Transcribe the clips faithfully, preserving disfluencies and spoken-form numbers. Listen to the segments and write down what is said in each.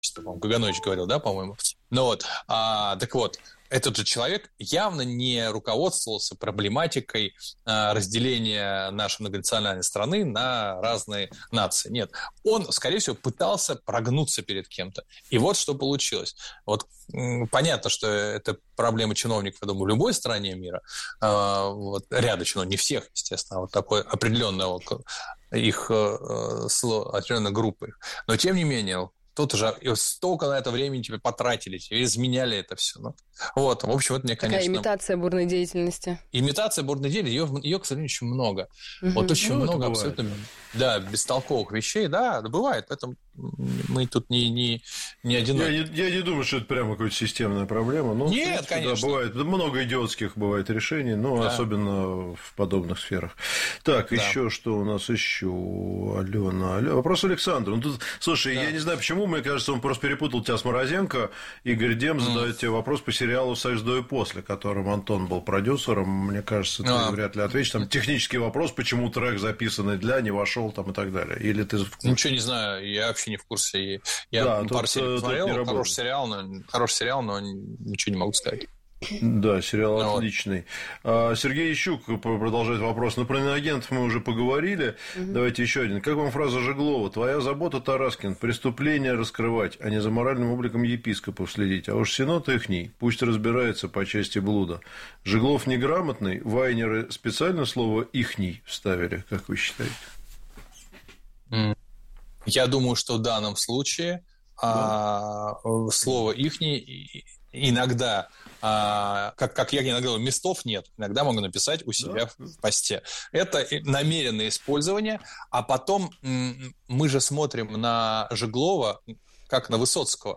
по-моему, Каганович говорил, да, по-моему. Ну вот, а, так вот, этот же человек явно не руководствовался проблематикой а, разделения нашей многонациональной страны на разные нации. Нет, он, скорее всего, пытался прогнуться перед кем-то. И вот что получилось. Вот м, понятно, что это проблема чиновников, я думаю, в любой стране мира. А, вот, ряда чиновников, не всех, естественно, а вот такой определенного их определенной группы. Но, тем не менее, тут уже столько на это времени тебе потратили, тебе изменяли это все. Ну, вот, в общем, это мне, конечно... Такая имитация бурной деятельности. Имитация бурной деятельности, ее, ее, к сожалению, очень много. Угу. Вот очень ну, много абсолютно да, бестолковых вещей, да, бывает, поэтому мы тут не, не, не одиноки. Я не, я не думаю, что это прямо какая-то системная проблема. Но, нет, в принципе, конечно. Да, бывает, много идиотских бывает решений, но да. особенно в подобных сферах. Так, да. еще что у нас еще? Алена, Алена. Вопрос Александру. Ну, тут, слушай, да. я не знаю, почему, мне кажется, он просто перепутал тебя с Морозенко. Игорь Дем mm. задает тебе вопрос по сериалу «Союз до и после», которым Антон был продюсером. Мне кажется, ты а. вряд ли ответишь. Там технический вопрос, почему трек, записанный для, не вошел там и так далее. Или ты... Ничего не знаю, я вообще не в курсе. Я да, пару серий посмотрел, хороший сериал, но, хороший сериал, но ничего не могу сказать. Да, сериал ну, отличный. Вот. Сергей Ищук продолжает вопрос. Ну, про иноагентов мы уже поговорили. Угу. Давайте еще один. Как вам фраза Жеглова? Твоя забота, Тараскин, преступления раскрывать, а не за моральным обликом епископов следить. А уж синод ихний, пусть разбирается по части блуда. Жеглов неграмотный, вайнеры специально слово ихний вставили, как вы считаете? Я думаю, что в данном случае да. а, слово ихний иногда, а, как, как я иногда говорю, местов нет. Иногда могу написать у себя да. в посте. Это намеренное использование, а потом м- мы же смотрим на Жеглова как на Высоцкого.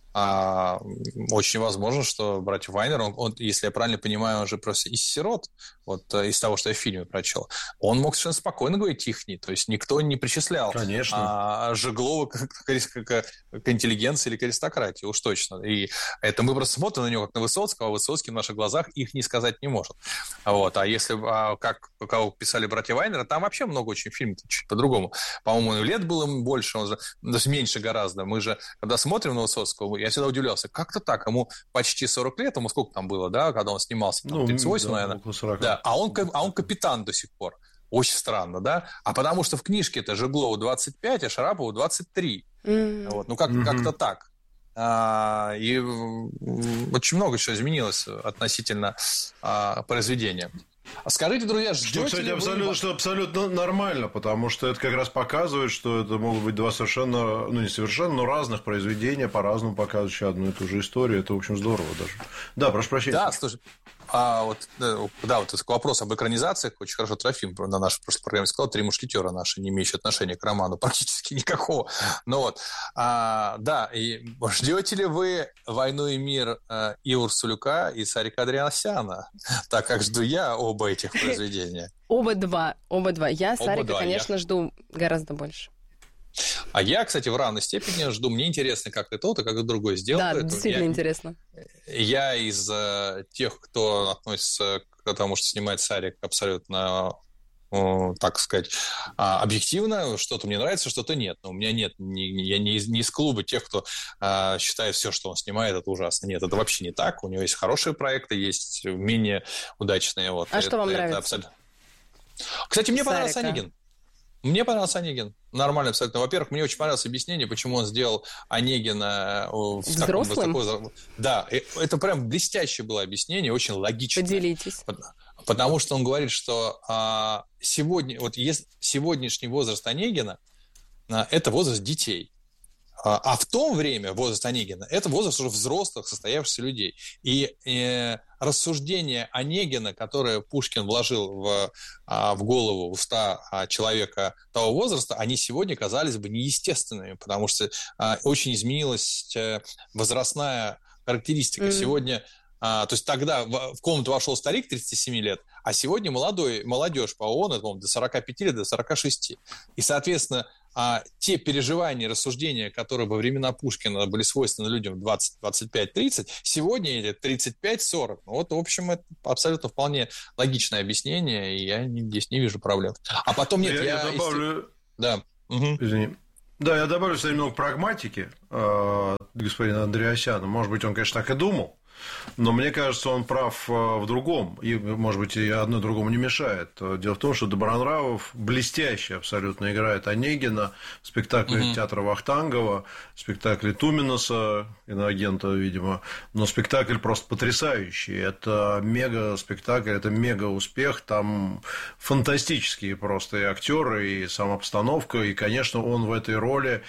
А, очень возможно, что братья Вайнер, он, он, если я правильно понимаю, он же просто из сирот, вот из того, что я в фильме прочел, он мог совершенно спокойно говорить ихний, то есть никто не причислял а, Жеглова к, к, к, к интеллигенции или к аристократии, уж точно. И это мы просто смотрим на него как на Высоцкого, а Высоцкий в наших глазах их не сказать не может. Вот. А если, а, как кого писали братья Вайнера, там вообще много очень фильмов чуть по-другому. По-моему, лет было больше, он же, даже меньше гораздо. Мы же, когда смотрим на Высоцкого, я всегда удивлялся, как-то так, ему почти сорок лет, ему сколько там было, да, когда он снимался, там, тридцать восемь, ну, да, наверное, да, а он, а он капитан до сих пор. Очень странно, да? А потому что в книжке-то Жеглову двадцать пять, а Шарапову двадцать три. Mm-hmm. Вот, ну, как, mm-hmm. как-то так. А, и очень много чего изменилось относительно а, произведения. Скажите, друзья, ждете что, кстати, ли абсолютно, вы... что абсолютно нормально, потому что это как раз показывает, что это могут быть два совершенно, ну, не совершенно, но разных произведения, по-разному показывающие одну и ту же историю. Это, в общем, здорово даже. Да, прошу прощения. Да, слушай, а вот, да, вот вопрос об экранизациях очень хорошо Трофим на нашей прошлой программе сказал, «Три мушкетера» наши, не имеющие отношения к роману, практически никакого. Ну вот, а, да, и ждете ли вы «Войну и мир» и Урсулюка, и Сарика Андреасяна, так как жду я оба этих произведения? Оба два, оба два. Я Сарика, конечно, жду гораздо больше. А я, кстати, в равной степени жду. Мне интересно, как и тот, и как и другой сделал. Да, это. действительно я, интересно. Я из uh, тех, кто относится к тому, что снимает Сарик, абсолютно, uh, так сказать, uh, объективно. Что-то мне нравится, что-то нет. Но у меня нет, не, я не из, не из клуба тех, кто uh, считает все, что он снимает, это ужасно. Нет, это вообще не так. У него есть хорошие проекты, есть менее удачные. Вот. А это, что вам это нравится? Абсолютно... Кстати, мне Сарика. понравился Онегин. Мне понравился Онегин. Нормально абсолютно. Во-первых, мне очень понравилось объяснение, почему он сделал Онегина в взрослым. Таком, да, это прям блестящее было объяснение, очень логичное. Поделитесь. Потому что он говорит, что а, сегодня, вот есть сегодняшний возраст Онегина а, это возраст детей. А в то время возраст Онегина – это возраст уже взрослых, состоявшихся людей. И э, рассуждения Онегина, которые Пушкин вложил в, а, в голову, в уста человека того возраста, они сегодня казались бы неестественными, потому что а, очень изменилась возрастная характеристика. Mm-hmm. Сегодня… А, то есть тогда в, в комнату вошел старик тридцати семи лет, а сегодня молодой, молодежь по ООН, это, по-моему, до сорока пяти лет, до сорока шести. И, соответственно, а, те переживания, рассуждения, которые во времена Пушкина были свойственны людям двадцать, двадцать пять, тридцать, сегодня или тридцать пять сорок. Ну, вот, в общем, это абсолютно вполне логичное объяснение, и я здесь не вижу проблем. А потом нет, я… Я, я добавлю… Да. Угу. Извини. Да, я добавлю сюда немного прагматики господина Андреасяна. Может быть, он, конечно, так и думал. Но мне кажется, он прав в другом, и, может быть, и одно другому не мешает. Дело в том, что Добронравов блестяще абсолютно играет Онегина в спектакле mm-hmm. театра Вахтангова, в спектакле Туминаса, иноагента, видимо. Но спектакль просто потрясающий. Это мега-спектакль, это мега-успех. Там фантастические просто и актеры, и сама обстановка. И, конечно, он в этой роли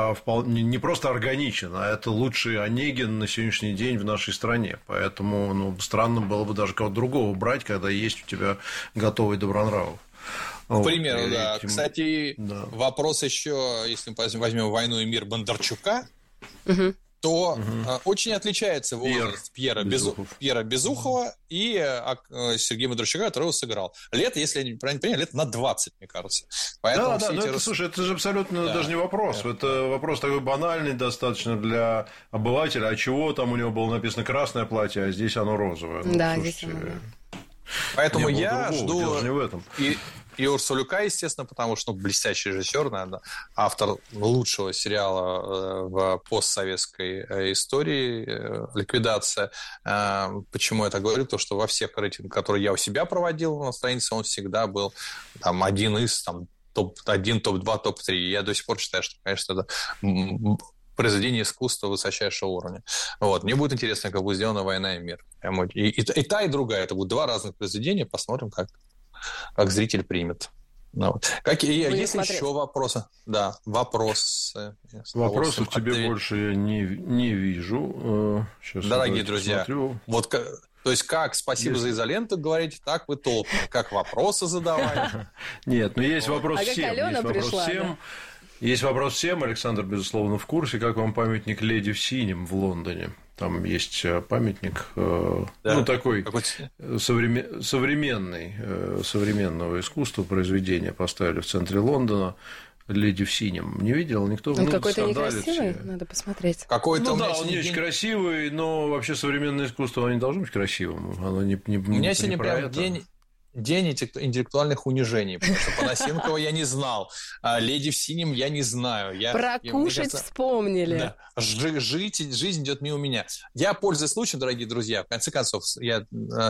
не просто органичен, а это лучший Онегин на сегодняшний день в нашей стране. Поэтому ну, странно было бы даже кого-то другого брать, когда есть у тебя готовый Добронравов. К примеру, вот, да. Этим... Кстати, да. Вопрос еще, если мы возьмем «Войну и мир» Бондарчука, угу. то угу. очень отличается возраст Пьера, Безухов. Пьера Безухова и Сергея Бондарчука, которого сыграл. Лет, если я правильно понимаю, лет на двадцать, мне кажется. Поэтому да, да, но это, рас... слушай, это же абсолютно да. даже не вопрос. Да. Это вопрос такой банальный достаточно для обывателя. А чего там у него было написано красное платье, а здесь оно розовое? Ну, да, слушайте, здесь оно. Поэтому я другого, жду... не в этом. И... И Урсулюка, естественно, потому что ну, блестящий режиссер, наверное, автор лучшего сериала в постсоветской истории «Ликвидация». Почему я так говорю? Потому что во всех рейтингах, которые я у себя проводил на странице, он всегда был там, один из там, топ один, топ два, топ три. И я до сих пор считаю, что, конечно, это произведение искусства высочайшего уровня. Вот. Мне будет интересно, как будет сделана «Война и мир». И, и, и та, и другая. Это будут два разных произведения. Посмотрим, как. как зритель примет. Ну, вот. Какие есть еще вопросы? Да, вопросы. Вопросов тебе ответить. Больше я не, не вижу. Сейчас Дорогие друзья, посмотрю. Вот то есть как спасибо есть. За изоленту говорите, так вы толк. Как вопросы задавать? Нет, но есть вопрос всем. Есть вопрос всем. Есть вопрос всем. Александр, безусловно, в курсе. Как вам памятник «Леди в синем» в Лондоне? Там есть памятник, да. ну, такой современ... современный, современного искусства, произведения поставили в центре Лондона. «Леди в синем». Не видел никто? Он ну, какой-то некрасивый, все. Надо посмотреть. Какой-то ну да, он не очень красивый, но вообще современное искусство, оно не должно быть красивым. Оно не, не, У меня не сегодня прям это. день... День интеллектуальных унижений, потому что Панасенкова я не знал, а «Леди в синем» я не знаю. Я, Про я, кушать кажется, вспомнили. Да, жить, жизнь идет мимо меня. Я, пользуясь случаем, дорогие друзья, в конце концов, я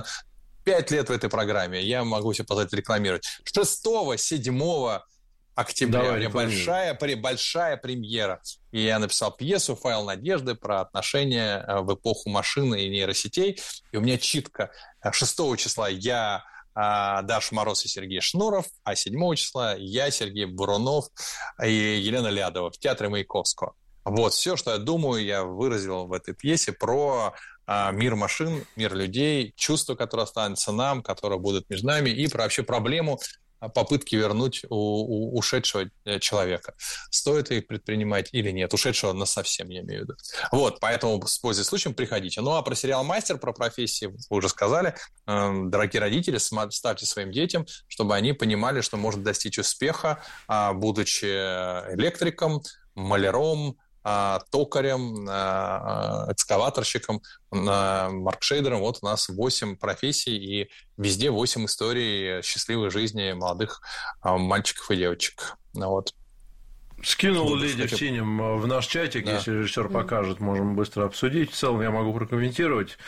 пять лет в этой программе, я могу себе позволить рекламировать. шестого-седьмого октября большая, большая премьера. И я написал пьесу «Файл надежды» про отношения в эпоху машины и нейросетей. И у меня читка. шестого числа я... Даша Мороз и Сергей Шнуров, а седьмого числа я, Сергей Бурунов и Елена Лядова в Театре Маяковского. Вот, все, что я думаю, я выразил в этой пьесе про а, мир машин, мир людей, чувства, которые останутся нам, которые будут между нами, и про вообще проблему попытки вернуть у, у ушедшего человека. Стоит их предпринимать или нет? Ушедшего насовсем, я имею в виду. Вот, поэтому, пользуясь случаем, приходите. Ну, а про сериал «Мастер», про профессии вы уже сказали. Дорогие родители, ставьте своим детям, чтобы они понимали, что можно достичь успеха, будучи электриком, маляром, токарем, экскаваторщиком, маркшейдером. Вот у нас восемь профессий и везде восемь историй счастливой жизни молодых мальчиков и девочек. Вот. Скинул «Леди в синем» в наш чатик, да. Если режиссер покажет, можем быстро обсудить. В целом я могу прокомментировать,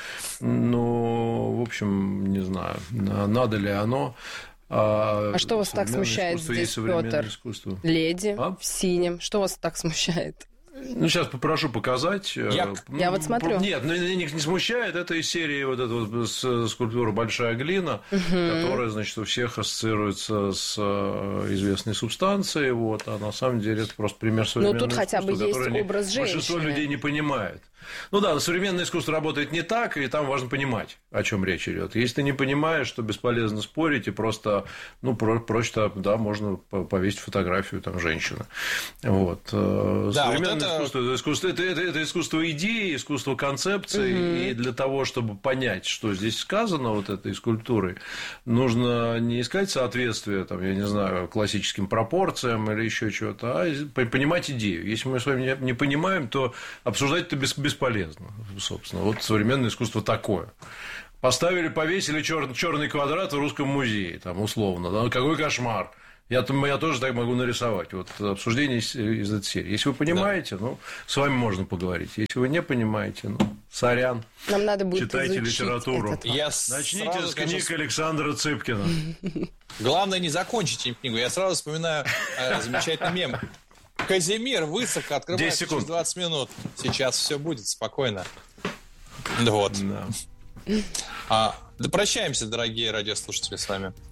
но, в общем, не знаю, надо ли оно. А, а что вас так смущает здесь, Пётр? «Леди а? в синем». Что вас так смущает? Ну, сейчас попрошу показать. Я, я вот смотрю. Нет, ну, не, не смущает. Это из серии вот эта вот скульптура «Большая глина», угу. которая, значит, у всех ассоциируется с известной субстанцией. Вот, а на самом деле это просто пример современного искусства. Ну, тут хотя бы есть образ женщины. Большинство людей не понимает. Ну да, современное искусство работает не так, и там важно понимать, о чем речь идет. Если ты не понимаешь, то бесполезно спорить, и просто, ну, про- проще, да, можно повесить фотографию там женщины. Вот. Да, современное вот это... искусство, это, искусство это, это, это искусство идеи, искусство концепции, угу. И для того, чтобы понять, что здесь сказано вот этой скульптурой, нужно не искать соответствие, там, я не знаю, классическим пропорциям или еще чего-то, а понимать идею. Если мы с вами не понимаем, то обсуждать это бесполезно. Бесполезно, собственно. Вот современное искусство такое. Поставили, повесили чер- черный квадрат в Русском музее, там, условно. Да? Какой кошмар. Я, я тоже так могу нарисовать. Вот обсуждение из, из этой серии. Если вы понимаете, да. ну, с вами можно поговорить. Если вы не понимаете, ну, сорян. Нам надо будет читайте литературу. Я Начните с книг скажу... Александра Цыпкина. Главное, не закончите книгу. Я сразу вспоминаю э, замечательный мем. Казимир высоко открывается через двадцать минут. Сейчас все будет спокойно. Вот. Да. А, да прощаемся, дорогие радиослушатели, с вами.